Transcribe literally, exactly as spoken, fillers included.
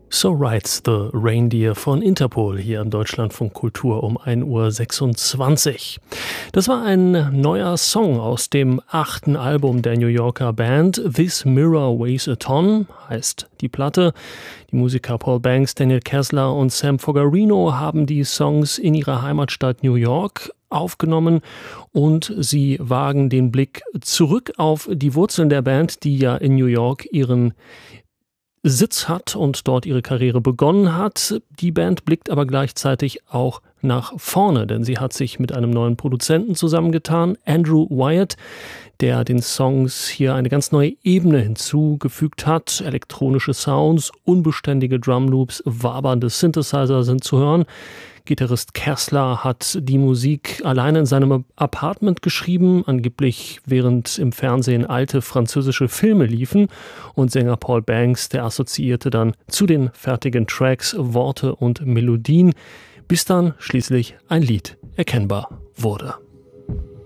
So Rides the Reindeer von Interpol hier im Deutschlandfunk Kultur um ein Uhr sechsundzwanzig. Das war ein neuer Song aus dem achten Album der New Yorker Band. This Mirror Weighs a Ton heißt die Platte. Die Musiker Paul Banks, Daniel Kessler und Sam Fogarino haben die Songs in ihrer Heimatstadt New York aufgenommen und sie wagen den Blick zurück auf die Wurzeln der Band, die ja in New York ihren Sitz hat und dort ihre Karriere begonnen hat. Die Band blickt aber gleichzeitig auch nach vorne, denn sie hat sich mit einem neuen Produzenten zusammengetan, Andrew Wyatt, der den Songs hier eine ganz neue Ebene hinzugefügt hat. Elektronische Sounds, unbeständige Drumloops, wabernde Synthesizer sind zu hören. Gitarrist Kessler hat die Musik alleine in seinem Apartment geschrieben, angeblich während im Fernsehen alte französische Filme liefen, und Sänger Paul Banks, der assoziierte dann zu den fertigen Tracks Worte und Melodien, bis dann schließlich ein Lied erkennbar wurde.